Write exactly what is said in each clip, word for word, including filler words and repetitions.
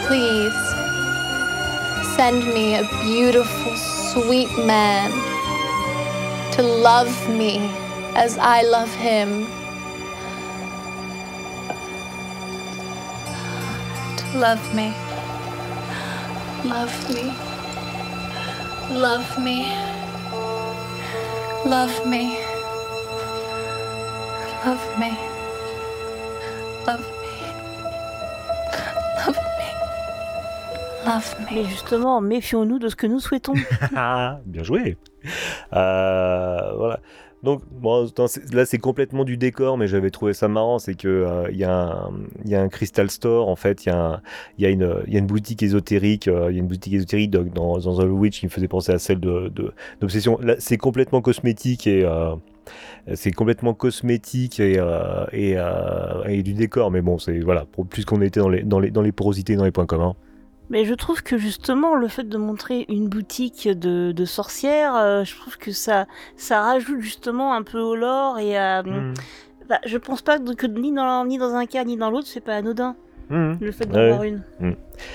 please send me a beautiful, sweet man to love me as I love him. To love me. Love me. Love me. Love me. Love me. Love me. Love me. Love me. Mais justement, méfions-nous de ce que nous souhaitons. Bien joué. Euh, voilà. Donc bon, là c'est complètement du décor, mais j'avais trouvé ça marrant, c'est que il euh, y, y a un Crystal Store en fait, il y, y, y a une boutique ésotérique, il euh, y a une boutique ésotérique dans, dans, dans The Witch qui me faisait penser à celle de, de, d'Obsession. Là c'est complètement cosmétique et euh, c'est complètement cosmétique et, euh, et, euh, et du décor, mais bon c'est voilà, pour plus qu'on était dans les, dans les, dans les porosités, dans les points communs. Mais je trouve que justement le fait de montrer une boutique de, de sorcières, euh, je trouve que ça, ça rajoute justement un peu au lore et à... Mmh. Bah, je pense pas que ni dans, ni dans un cas ni dans l'autre c'est pas anodin, mmh. le fait d'avoir ouais. une. Mmh.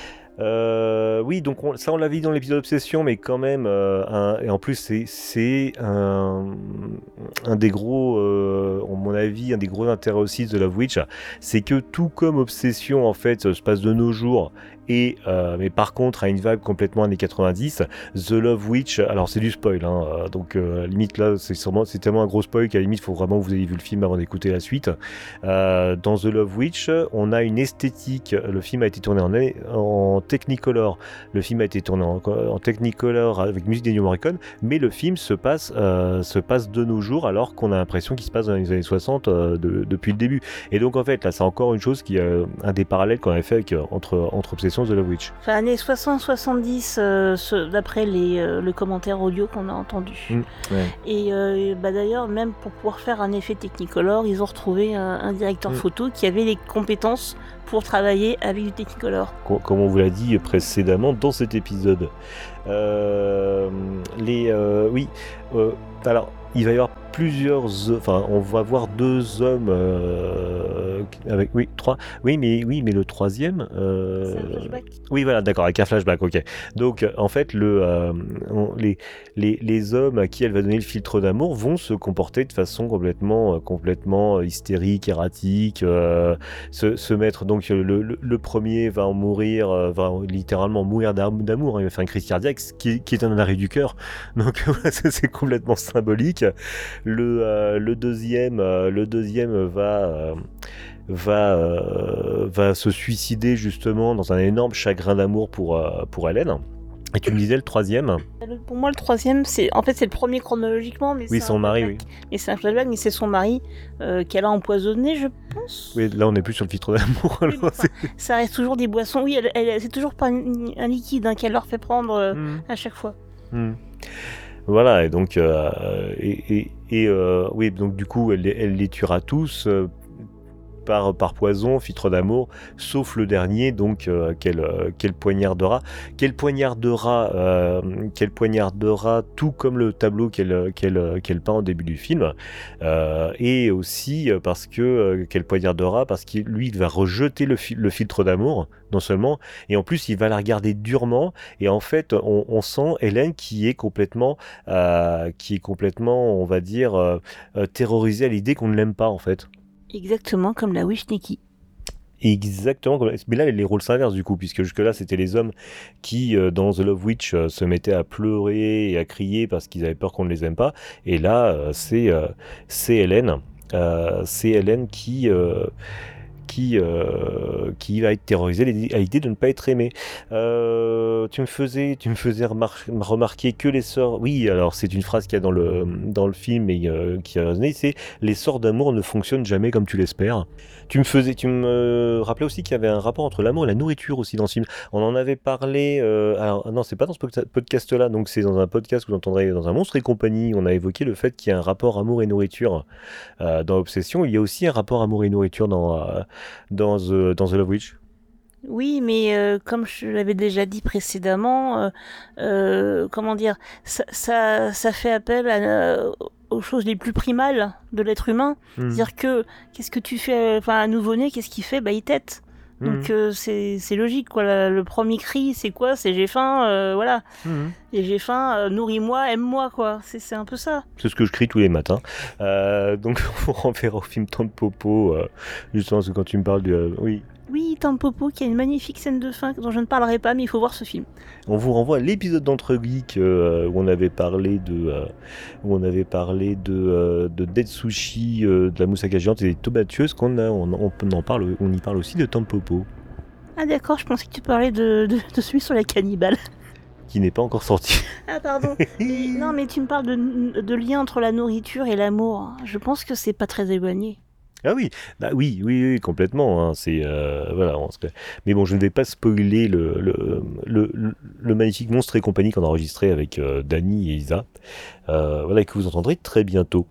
Euh, oui, donc on, ça on l'a vu dans l'épisode Obsession, mais quand même, euh, un, et en plus c'est, c'est un, un des gros, euh, à mon avis, un des gros intérêts aussi de Love Witch, c'est que tout comme Obsession en fait se passe de nos jours. Et euh, mais par contre a une vibe complètement années quatre-vingt-dix. The Love Witch, alors c'est du spoil, hein, euh, donc euh, limite là c'est sûrement c'est tellement un gros spoil qu'à la limite il faut vraiment que vous ayez vu le film avant d'écouter la suite. Euh, dans The Love Witch, on a une esthétique. Le film a été tourné en, en Technicolor. Le film a été tourné en, en Technicolor avec musique d'Ennio Morricone, mais le film se passe euh, se passe de nos jours alors qu'on a l'impression qu'il se passe dans les années soixante euh, de, depuis le début. Et donc en fait là c'est encore une chose qui euh, un des parallèles qu'on avait fait avec, entre entre Obsession The Love Witch. Enfin, années soixante soixante-dix, euh, ce, d'après les, euh, le commentaire audio qu'on a entendu. Mmh, ouais. Et euh, bah, d'ailleurs, même pour pouvoir faire un effet Technicolor, ils ont retrouvé un, un directeur mmh. photo qui avait les compétences pour travailler avec du Technicolor. Comme on vous l'a dit précédemment dans cet épisode. Euh, les, euh, oui, euh, alors il va y avoir plusieurs, enfin, on va voir deux hommes euh, avec, oui, trois, oui, mais oui, mais le troisième, euh, c'est un flashback. Oui, voilà, d'accord, avec un flashback, ok. Donc, en fait, le, euh, on, les, les, les hommes à qui elle va donner le filtre d'amour vont se comporter de façon complètement, complètement hystérique, erratique, euh, se, se mettre. Donc, le, le, le premier va en mourir, va littéralement mourir d'amour. Hein, il va faire une crise cardiaque, qui, qui est un arrêt du cœur. Donc, c'est complètement symbolique. Le, euh, le deuxième, euh, le deuxième va, euh, va, euh, va se suicider justement dans un énorme chagrin d'amour pour, euh, pour Hélène. Et tu me disais le troisième ? Pour moi, le troisième, c'est en fait c'est le premier chronologiquement, mais oui, c'est son mari, oui. Mais c'est un flashback, mais c'est son mari euh, qu'elle a empoisonné, je pense. Oui, là on n'est plus sur le filtre d'amour. Oui, enfin, ça reste toujours des boissons. Oui, elle, elle, c'est toujours pas un, un liquide hein, qu'elle leur fait prendre euh, mmh. à chaque fois. Mmh. Voilà, et donc, euh, et, et, et euh, oui, donc du coup, elle, elle les tuera tous euh, par, par poison, filtre d'amour, sauf le dernier, donc euh, qu'elle, euh, qu'elle poignardera, qu'elle poignardera, euh, qu'elle poignardera, tout comme le tableau qu'elle, qu'elle, qu'elle peint au début du film, euh, et aussi parce que euh, qu'elle poignardera, parce que lui, il va rejeter le, fi- le filtre d'amour. Non seulement, et en plus il va la regarder durement, et en fait on, on sent Hélène qui est complètement, euh, qui est complètement, on va dire, euh, euh, terrorisée à l'idée qu'on ne l'aime pas en fait. Exactement comme la Witch Nikki. Exactement, comme... mais là les rôles s'inversent du coup, puisque jusque-là c'était les hommes qui, euh, dans The Love Witch, euh, se mettaient à pleurer et à crier parce qu'ils avaient peur qu'on ne les aime pas, et là euh, c'est, euh, c'est Hélène, euh, c'est Hélène qui... Euh, Qui, euh, qui va être terrorisé à l'idée de ne pas être aimé. Euh, tu me faisais, tu me faisais remar- remarquer que les sorts... Oui, alors c'est une phrase qu'il y a dans le, dans le film et euh, qui a résonné, c'est « Les sorts d'amour ne fonctionnent jamais comme tu l'espères ». Tu me faisais, tu me rappelais aussi qu'il y avait un rapport entre l'amour et la nourriture aussi dans ce film. On en avait parlé... Euh, alors non, c'est pas dans ce podcast-là, donc c'est dans un podcast que vous entendrez dans un Monstre et compagnie. On a évoqué le fait qu'il y a un rapport amour et nourriture euh, dans Obsession. Il y a aussi un rapport amour et nourriture dans... Euh, Dans The, dans The Love Witch. Oui, mais euh, comme je l'avais déjà dit précédemment, euh, euh, comment dire, ça, ça, ça fait appel à, euh, aux choses les plus primales de l'être humain. Mmh. C'est-à-dire que, qu'est-ce que tu fais, enfin, un nouveau-né, qu'est-ce qu'il fait ? Bah, il tète. Donc mmh. euh, c'est, c'est logique, quoi. Le, le premier cri, c'est quoi? C'est j'ai faim, euh, voilà. Mmh. Et j'ai faim, euh, nourris-moi, aime-moi, quoi. C'est, c'est un peu ça. C'est ce que je crie tous les matins. Euh, donc on renverra au film Tampopo, euh, justement, parce que quand tu me parles de... Euh, oui. Oui, Tampopo, qui a une magnifique scène de fin dont je ne parlerai pas, mais il faut voir ce film. On vous renvoie à l'épisode d'Entre Geeks euh, où on avait parlé de euh, où on avait parlé de euh, de Dead Sushi, euh, de la moussaka géante et des tomatueuses qu'on a, on, on en parle, on y parle aussi de Tampopo. Ah d'accord, je pensais que tu parlais de, de, de celui sur la cannibale. Qui n'est pas encore sorti. Ah pardon. Mais, non mais tu me parles de, de lien entre la nourriture et l'amour. Je pense que c'est pas très éloigné. Ah oui, bah oui, oui, oui, complètement. Hein, c'est euh, voilà. On se... Mais bon, je ne vais pas spoiler le le, le, le magnifique Monstre et compagnie qu'on a enregistré avec euh, Dany et Isa. Euh, voilà, et que vous entendrez très bientôt.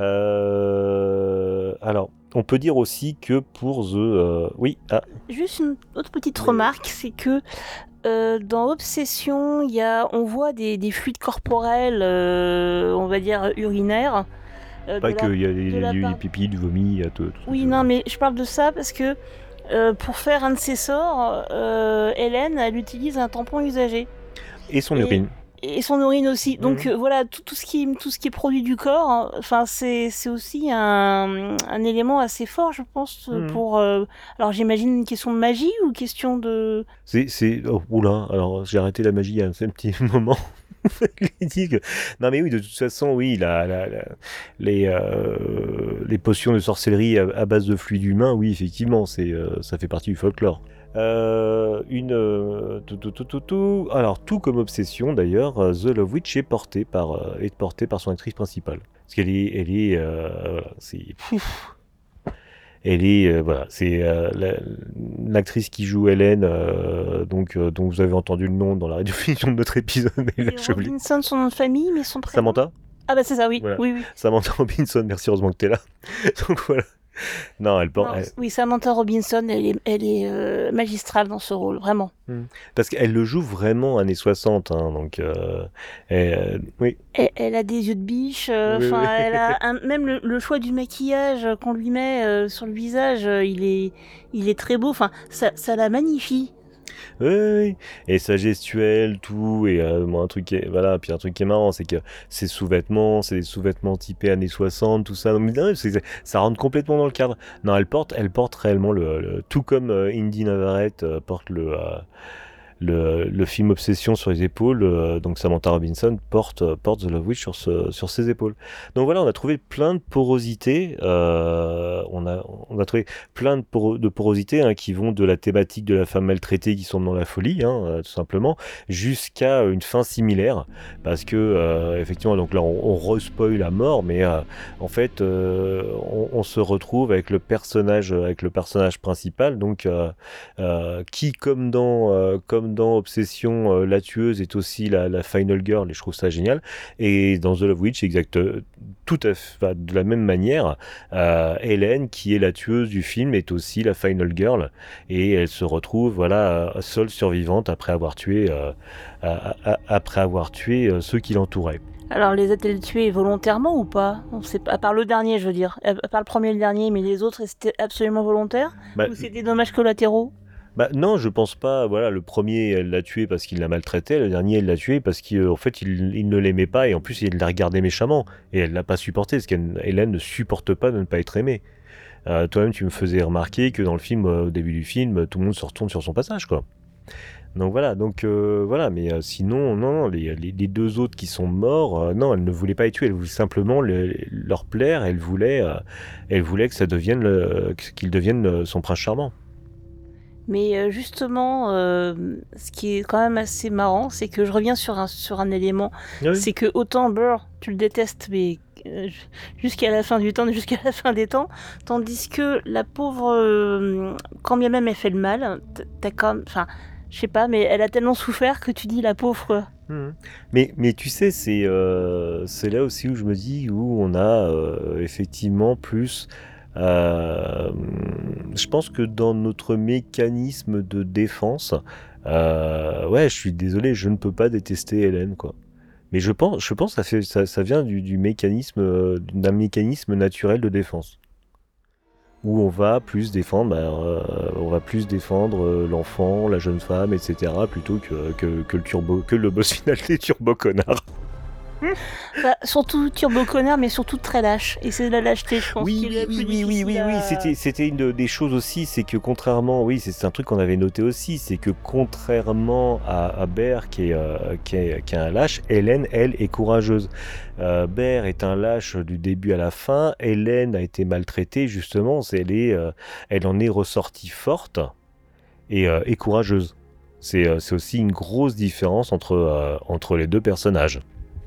Euh, alors, on peut dire aussi que pour The, euh, oui. Ah. Juste une autre petite remarque, c'est que euh, dans Obsession, il y a, on voit des, des fluides corporels, euh, on va dire urinaires. Euh, pas qu'il y a des, du part... pipi, du vomi, il y a tout. tout oui, tout non, mais je parle de ça parce que euh, pour faire un de ses sorts, euh, Hélène, elle utilise un tampon usagé. Et son et, urine. Et son urine aussi. Mmh. Donc euh, voilà, tout, tout, ce qui, tout ce qui est produit du corps, enfin, c'est, c'est aussi un, un élément assez fort, je pense, mmh. pour... Euh, alors j'imagine une question de magie ou question de... C'est... c'est oh, oula, alors j'ai arrêté la magie il y a un petit moment. Non mais oui, de toute façon, oui, la, la, la, les, euh, les potions de sorcellerie à, à base de fluide humain, oui, effectivement, c'est, euh, ça fait partie du folklore. Euh, une, euh, tout, tout, tout, tout, tout. Alors, tout comme Obsession, d'ailleurs, The Love Witch est portée par, euh, est portée par son actrice principale. Parce qu'elle est, elle est, euh, voilà, c'est... Pouf. Elle est, euh, voilà, c'est euh, la, l'actrice qui joue Hélène, euh, donc, euh, dont vous avez entendu le nom dans la rediffusion de notre épisode. Mais là, c'est Robinson, son nom de famille, mais son prénom. Samantha. Ah bah c'est ça, oui, voilà. oui, oui. Samantha Robinson, merci, heureusement que t'es là. Donc voilà. Non, elle porte. Elle... Oui, Samantha Robinson, elle est, elle est euh, magistrale dans ce rôle, vraiment. Mmh. Parce qu'elle le joue vraiment années soixante, hein, donc euh, elle, oui. Elle, elle a des yeux de biche, euh, oui, oui. Elle a un, même le, le choix du maquillage qu'on lui met euh, sur le visage, euh, il est, il est très beau. Enfin, ça, ça la magnifie. Oui, oui, et sa gestuelle, tout, et euh, bon, un truc qui est, voilà, puis un truc qui est marrant, c'est que ses sous-vêtements, c'est des sous-vêtements typés années soixante, tout ça, mais non, c'est, ça rentre complètement dans le cadre. Non, elle porte, elle porte réellement le, le tout comme euh, Indy Navarrete euh, porte le, euh, le, le film Obsession sur les épaules, euh, donc Samantha Robinson porte, porte The Love Witch sur, ce, sur ses épaules. Donc voilà, on a trouvé plein de porosités, euh, on, a, on a trouvé plein de, poro, de porosités hein, qui vont de la thématique de la femme maltraitée qui sombre dans la folie, hein, euh, tout simplement, jusqu'à une fin similaire, parce que euh, effectivement, donc là on, on re-spoil la mort, mais euh, en fait euh, on, on se retrouve avec le personnage, avec le personnage principal, donc euh, euh, qui comme dans euh, comme dans Obsession, euh, la tueuse est aussi la, la final girl, et je trouve ça génial. Et dans The Love Witch, exact, tout à fait, de la même manière, euh, Hélène, qui est la tueuse du film, est aussi la final girl, et elle se retrouve, voilà, seule survivante après avoir tué, euh, à, à, après avoir tué euh, ceux qui l'entouraient. Alors, les a-t-elle tués volontairement ou pas? On sait pas, à part le dernier, je veux dire. À part le premier et le dernier, mais les autres, c'était absolument volontaire? Bah, ou c'est des dommages collatéraux? Bah non, je pense pas. Voilà, le premier, elle l'a tué parce qu'il la maltraitait. Le dernier, elle l'a tué parce qu'en fait, il, il ne l'aimait pas et en plus, il la regardait méchamment. Et elle l'a pas supporté, parce qu'Hélène ne supporte pas de ne pas être aimée. Euh, toi-même, tu me faisais remarquer que dans le film, au début du film, tout le monde se retourne sur son passage, quoi. Donc voilà, donc euh, voilà, mais euh, sinon, non, non, les, les, les deux autres qui sont morts, euh, non, elle ne voulait pas les tuer, elle voulait simplement le, leur plaire. Elle voulait, euh, elle voulait que ça devienne, le, qu'ils deviennent son prince charmant. Mais justement, euh, ce qui est quand même assez marrant, c'est que je reviens sur un, sur un élément. Oui. C'est que autant Burr, tu le détestes, mais euh, jusqu'à la fin du temps, jusqu'à la fin des temps, tandis que la pauvre, euh, quand bien même elle fait le mal, t'as comme, enfin, je sais pas, mais elle a tellement souffert que tu dis la pauvre, quoi. Mmh. Mais, mais tu sais, c'est, euh, c'est là aussi où je me dis, où on a euh, effectivement plus... Euh, je pense que dans notre mécanisme de défense, euh, ouais, je suis désolé, je ne peux pas détester Hélène, quoi. Mais je pense, je pense que ça, fait, ça, ça vient du, du mécanisme, d'un mécanisme naturel de défense. où on va plus défendre, bah, euh, on va plus défendre euh, l'enfant, la jeune femme, et cetera, plutôt que, que, que le turbo, que le boss final des Turbo Connards. Bah, surtout Turbo Connard, mais surtout très lâche. Et c'est de la lâcheté, je pense. Oui, qui est oui, la oui, plus oui, oui, oui, difficile oui, à- c'était, c'était une de- des choses aussi, c'est que contrairement, oui, c'est, c'est un truc qu'on avait noté aussi, c'est que contrairement à, à Bear qui est, euh, qui, est, qui est un lâche, Hélène, elle, est courageuse. Euh, Bear est un lâche du début à la fin, Hélène a été maltraitée, justement, c'est- elle, est, euh, elle en est ressortie forte et, euh, et courageuse. C'est, euh, c'est aussi une grosse différence entre, euh, entre les deux personnages.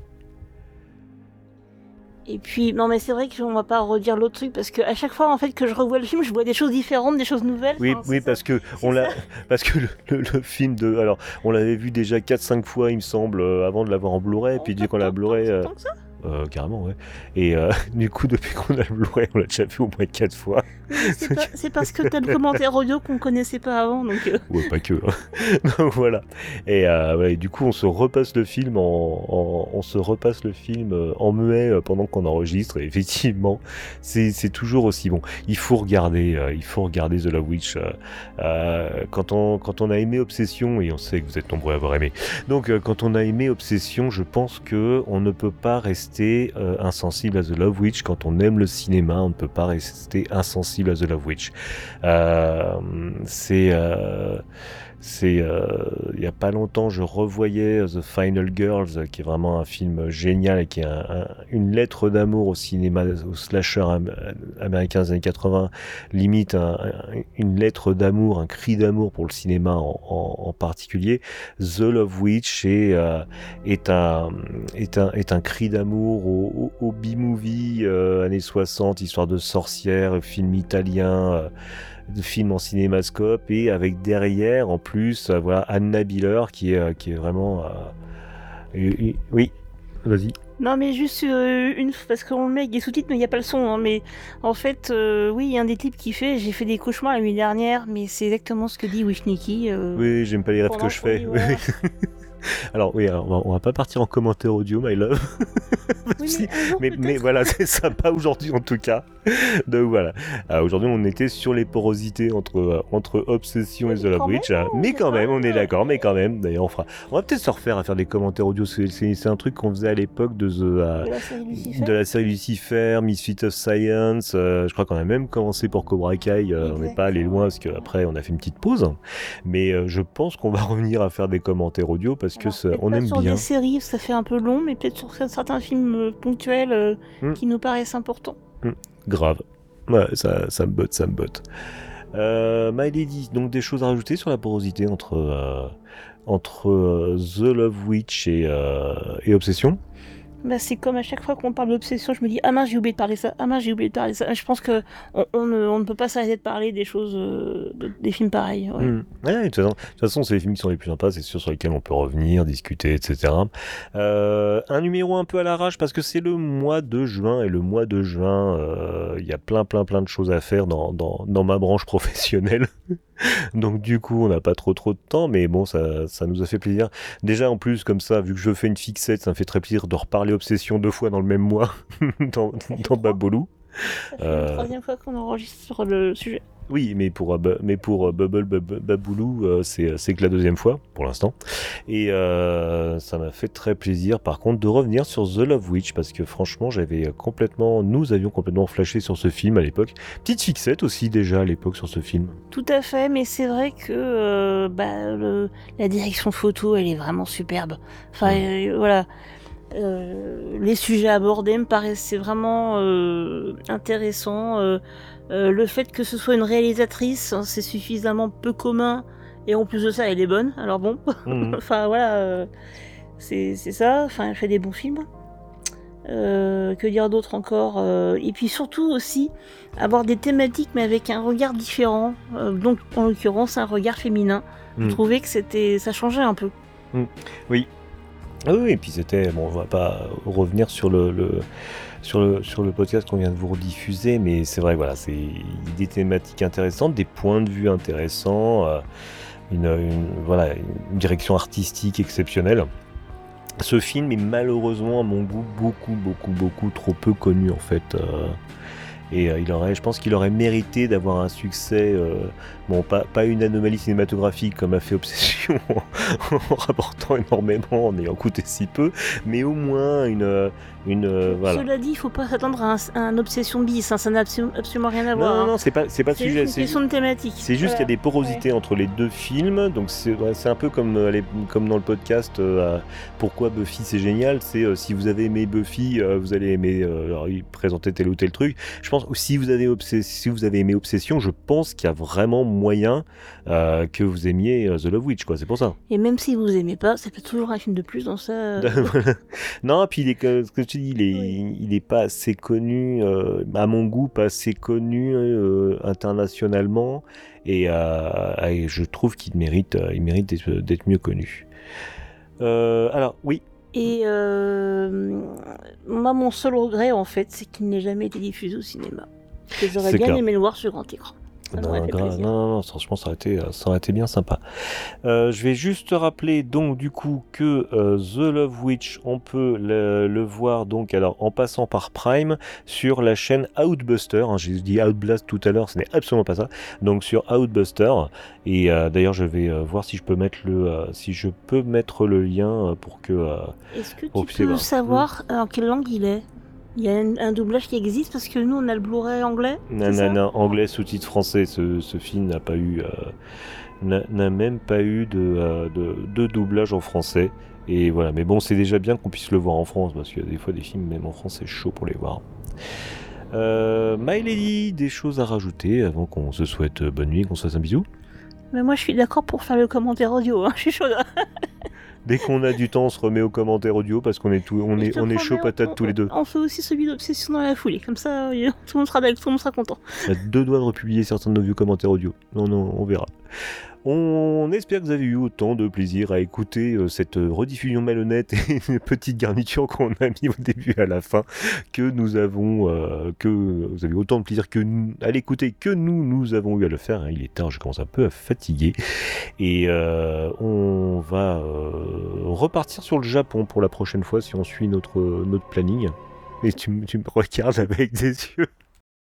Et puis, non, mais c'est vrai qu'on va pas redire l'autre truc, parce que à chaque fois, en fait, que je revois le film, je vois des choses différentes, des choses nouvelles. Oui, Enfin, oui, c'est parce ça. que C'est on l'a, ça. parce que le, le- le film de, alors, on l'avait vu déjà quatre cinq fois, il me semble, euh, avant de l'avoir en Blu-ray, Oh, puis dès pas qu'on l'a tant- Blu-ray, tant- euh, tant que ça. euh, carrément, ouais. Et euh, du coup, depuis qu'on a le Blu-ray, on l'a déjà vu au moins quatre fois. Oui, mais c'est pas- c'est parce que t'as le commentaire audio qu'on connaissait pas avant, donc. euh, Ouais, pas que. hein. Donc, voilà. Et euh, ouais, du coup, on se repasse le film en, en- on se repasse le film euh, en muet euh, pendant qu'on enregistre. Et effectivement, c'est, c'est toujours aussi bon. Il faut regarder, euh, il faut regarder The Love Witch. euh, euh, quand on, quand on a aimé Obsession, et on sait que vous êtes nombreux à avoir aimé. Donc, euh, quand on a aimé Obsession, je pense que on ne peut pas rester euh, insensible à The Love Witch. Quand on aime le cinéma, on ne peut pas rester insensible à The Love Witch. Euh, c'est euh, c'est euh, il y a pas longtemps, je revoyais The Final Girls, qui est vraiment un film génial et qui est un, un, une lettre d'amour au cinéma, au slasher am, américain des années quatre-vingts, limite un, un, une lettre d'amour, un cri d'amour pour le cinéma en, en, en particulier. The Love Witch est, euh, est, un, est, un, est un cri d'amour au, au, au B-movie euh, années soixante, histoire de sorcière, film italien, euh, de film en cinémascope, et avec derrière en plus euh, voilà Anna Biller qui est euh, qui est vraiment euh, et- et- oui, vas-y. Non, mais juste euh, une. Parce qu'on le met avec des sous-titres, mais il n'y a pas le son. Hein, mais en fait, euh, oui, il y a un des clips qui fait. J'ai fait des cauchemars la nuit dernière, mais c'est exactement ce que dit Wishniki. Euh, Oui, j'aime pas les rêves pendant que je fais. oui, Oui, voilà. oui. Alors oui, alors, on, va, on va pas partir en commentaire audio, my love. Oui, Si, mais un jour, mais, peut-être. mais voilà, c'est ça, pas aujourd'hui en tout cas. Donc voilà. Euh, aujourd'hui, on était sur les porosités entre, euh, entre Obsession Oui, et The mais Love quand Witch. même, hein. on Mais est quand pas- même, on est d'accord, mais quand même. D'ailleurs, on fera. On va peut-être se refaire à faire des commentaires audio. C'est, c'est, c'est un truc qu'on faisait à l'époque de The. euh, De la série Lucifer. de la série Lucifer, Misfit of Science. Euh, je crois qu'on a même commencé pour Cobra Kai. Euh, on n'est pas allé loin parce qu'après on a fait une petite pause. Mais euh, je pense qu'on va revenir à faire des commentaires audio parce que Alors, ça, peut-être on pas aime sur bien. des séries, ça fait un peu long, mais peut-être sur certains films euh, ponctuels euh, Mm. qui nous paraissent importants. Grave. Ouais, ça, ça me botte, ça me botte. Euh, My Lady, donc des choses à rajouter sur la porosité entre, euh, entre euh, The Love Witch et, euh, et Obsession? Bah, c'est comme à chaque fois qu'on parle d'obsession, je me dis ah mince j'ai oublié de parler de ça, ah mince j'ai oublié de parler de ça. Je pense que on, on ne, on ne peut pas s'arrêter de parler des choses, euh, de- des films pareils. Ouais. Mm. Ouais, de toute façon, de toute façon, c'est les films qui sont les plus sympas, c'est ceux sur lesquels on peut revenir, discuter, et cetera. Euh, un numéro un peu à l'arrache parce que c'est le mois de juin, et le mois de juin, euh, il y a plein plein plein de choses à faire dans, dans, dans ma branche professionnelle. Donc du coup, on n'a pas trop trop de temps, mais bon, ça, ça nous a fait plaisir. Déjà, en plus, comme ça, vu que je fais une fixette, ça me fait très plaisir de reparler Obsession deux fois dans le même mois, dans, dans Babolou. Ça fait Euh, la troisième fois qu'on enregistre sur le sujet. Oui, mais pour, euh, bu- mais pour euh, Bubble Bub- Baboulou, euh, c'est, c'est que la deuxième fois, pour l'instant. Et euh, ça m'a fait très plaisir, par contre, de revenir sur The Love Witch, parce que franchement, j'avais complètement, nous avions complètement flashé sur ce film à l'époque. Petite fixette aussi, déjà, à l'époque, sur ce film. Tout à fait, mais c'est vrai que euh, bah, le- la direction photo, elle est vraiment superbe. Enfin, Mm. euh, voilà. Euh, les sujets abordés me paraissaient vraiment euh, intéressants. Euh, euh, le fait que ce soit une réalisatrice, hein, c'est suffisamment peu commun. Et en plus de ça, elle est bonne. Alors bon, Mhm. enfin voilà, euh, c'est c'est ça. Enfin, elle fait des bons films. Euh, que dire d'autre encore euh, Et puis surtout aussi avoir des thématiques, mais avec un regard différent. Euh, donc en l'occurrence, un regard féminin. Je Mhm. trouvais que c'était, ça changeait un peu. Oui. Ah oui, et puis c'était, bon, on va pas revenir sur le, le- sur le, sur le podcast qu'on vient de vous rediffuser, mais c'est vrai, voilà, c'est des thématiques intéressantes, des points de vue intéressants, euh, une, une- voilà, une direction artistique exceptionnelle. Ce film est malheureusement, à mon goût, beaucoup, beaucoup, beaucoup trop peu connu, en fait. euh, et euh, il aurait, je pense qu'il aurait mérité d'avoir un succès, euh, bon, pas, pas une anomalie cinématographique comme a fait Obsession en, en rapportant énormément, en ayant coûté si peu, mais au moins une, une euh, voilà. Cela dit, il faut pas s'attendre à un, à un Obsession bis, hein, ça n'a absolu- absolument rien à Non, voir. non, hein. non, c'est pas, c'est pas le C'est sujet. juste une question de thématique. C'est juste Voilà. qu'il y a des porosités Ouais. entre les deux films, donc c'est, ouais, c'est un peu comme, euh, les- comme dans le podcast euh, pourquoi Buffy c'est génial, c'est euh, si vous avez aimé Buffy, euh, vous allez aimer, euh, alors il présentait tel ou tel truc. Je pense que si vous avez, obsess- si vous avez aimé Obsession, je pense qu'il y a vraiment moyen euh, que vous aimiez euh, The Love Witch, quoi, c'est pour ça. Et même si vous aimez pas, ça peut toujours un film de plus dans ça. euh, Non, puis il est, que- ce que tu dis, il est, Oui. il est pas assez connu, euh, à mon goût, pas assez connu euh, internationalement, et, euh, et je trouve qu'il mérite, euh, il mérite d'être, d'être mieux connu. Euh, alors, oui. Et euh, moi, mon seul regret, en fait, c'est qu'il n'ait jamais été diffusé au cinéma. Que j'aurais C'est bien clair. aimé le voir sur grand écran. Ça Non, m'aurait fait gra- plaisir. non, non, non, franchement, ça aurait été, euh, ça aurait été bien sympa. Euh, je vais juste rappeler donc du coup que euh, The Love Witch, on peut le, le voir donc alors en passant par Prime sur la chaîne Outbuster. Hein, j'ai dit Outblast tout à l'heure, ce n'est absolument pas ça. Donc sur Outbuster. Et euh, d'ailleurs, je vais euh, voir si je peux mettre le, euh, si je peux mettre le lien euh, pour que. euh, Est-ce que pour tu que- peux bah, savoir en quelle langue il est? Il y a un, un doublage qui existe parce que nous, on a le Blu-ray anglais. c'est ça Nanana, anglais sous-titre français. Ce, ce film n'a pas eu, euh, n'a, n'a même pas eu de, euh, de, de doublage en français. Et voilà, mais bon, c'est déjà bien qu'on puisse le voir en France parce qu'il y a des fois des films, même en France, c'est chaud pour les voir. Euh, My Lady, des choses à rajouter avant qu'on se souhaite bonne nuit, qu'on se fasse un bisou. Mais moi, je suis d'accord pour faire le commentaire audio. Hein. Je suis chaude. Dès qu'on a du temps, on se remet aux commentaires audio parce qu'on est tout, on Et je est, te on est promets, chaud patate on- tous les deux. On fait aussi celui d'Obsession dans la foulée. Comme ça, euh, tout le monde sera, tout le monde sera content. On a deux doigts de republier certains de nos vieux commentaires audio. Non, non, on verra. On espère que vous avez eu autant de plaisir à écouter euh, cette euh, rediffusion malhonnête et une petite garniture qu'on a mis au début et à la fin, que nous avons, euh, que vous avez autant de plaisir que nous, à l'écouter que nous, nous avons eu à le faire. Hein. Il est tard, je commence un peu à fatiguer. Et euh, on va euh, repartir sur le Japon pour la prochaine fois si on suit notre, notre planning. Et tu, m- tu me regardes avec des yeux